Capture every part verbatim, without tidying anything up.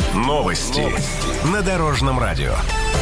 Новости на Дорожном радио.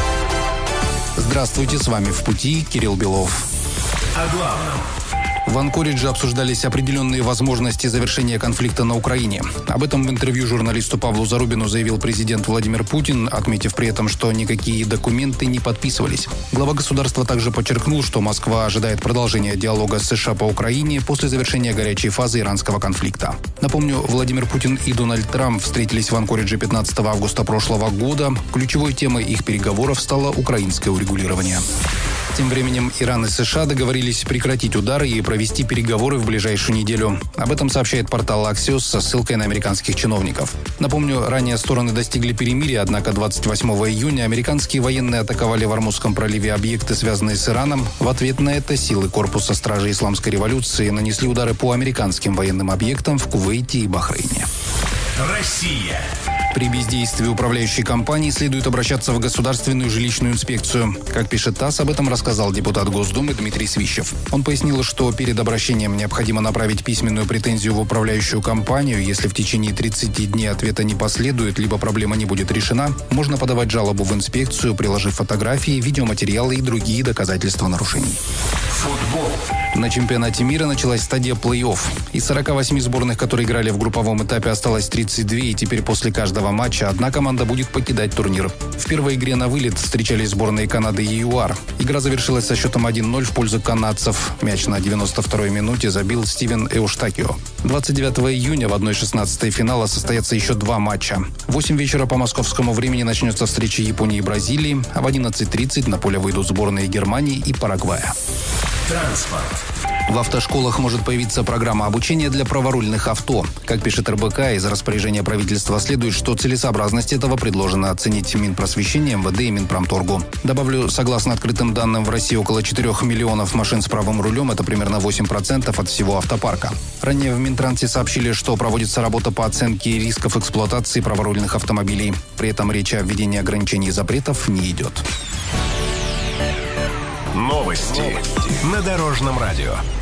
Здравствуйте, с вами «В пути» Кирилл Белов. О главном. В Анкоридже обсуждались определенные возможности завершения конфликта на Украине. Об этом в интервью журналисту Павлу Зарубину заявил президент Владимир Путин, отметив при этом, что никакие документы не подписывались. Глава государства также подчеркнул, что Москва ожидает продолжения диалога с США по Украине после завершения горячей фазы иранского конфликта. Напомню, Владимир Путин и Дональд Трамп встретились в Анкоридже пятнадцатого августа прошлого года. Ключевой темой их переговоров стало украинское урегулирование. Тем временем Иран и США договорились прекратить удары и провести переговоры в ближайшую неделю. Об этом сообщает портал Axios со ссылкой на американских чиновников. Напомню, ранее стороны достигли перемирия, однако двадцать восьмого июня американские военные атаковали в Ормузском проливе объекты, связанные с Ираном. В ответ на это силы корпуса стражей исламской революции нанесли удары по американским военным объектам в Кувейте и Бахрейне. Россия. При бездействии управляющей компании следует обращаться в Государственную жилищную инспекцию. Как пишет ТАСС, об этом рассказал депутат Госдумы Дмитрий Свищев. Он пояснил, что перед обращением необходимо направить письменную претензию в управляющую компанию. Если в течение тридцати дней ответа не последует, либо проблема не будет решена, можно подавать жалобу в инспекцию, приложив фотографии, видеоматериалы и другие доказательства нарушений. Футбол. На чемпионате мира началась стадия плей-офф. Из сорока восьми сборных, которые играли в групповом этапе, осталось тридцать две, и теперь после каждого матча одна команда будет покидать турнир. В первой игре на вылет встречались сборные Канады и ЮАР. Игра завершилась со счетом один ноль в пользу канадцев. Мяч на девяносто второй минуте забил Стивен Эуштакио. двадцать девятого июня в одна шестнадцатая финала состоятся еще два матча. В восемь вечера по московскому времени начнется встреча Японии и Бразилии, а в одиннадцать тридцать на поле выйдут сборные Германии и Парагвая. Транспорт. В автошколах может появиться программа обучения для праворульных авто. Как пишет эр бэ ка, из распоряжения правительства следует, что целесообразность этого предложено оценить Минпросвещение, эм вэ дэ и Минпромторгу. Добавлю, согласно открытым данным, в России около четырёх миллионов машин с правым рулем, это примерно восемь процентов от всего автопарка. Ранее в Минтрансе сообщили, что проводится работа по оценке рисков эксплуатации праворульных автомобилей. При этом речь о введении ограничений и запретов не идет. Новости на Дорожном радио.